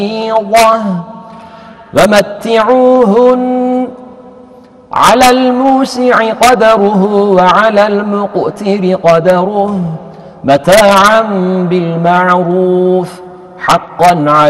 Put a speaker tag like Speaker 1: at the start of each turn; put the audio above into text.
Speaker 1: ومتعوهن على الموسع قدره وعلى المقتر قدره متاعا بالمعروف حقا على